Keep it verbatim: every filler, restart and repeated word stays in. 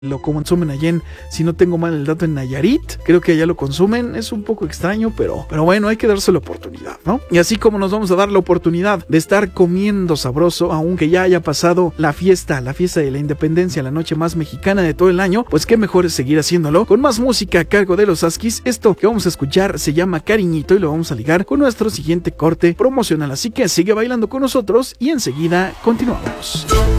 lo consumen allá en, si no tengo mal el dato, en Nayarit. Creo que allá lo consumen, es un poco extraño, pero, pero bueno, hay que darse la oportunidad, ¿no? Y así como nos vamos a dar la oportunidad de estar comiendo sabroso, aunque ya haya pasado la fiesta, la fiesta de la independencia, la noche más mexicana de todo el año, pues qué mejor es seguir haciéndolo con más música a cargo de los Huskies. Esto que vamos a escuchar se llama Cariñito y lo vamos a ligar con nuestro siguiente corte promocional, así que sigue bailando con nosotros y enseguida continuamos.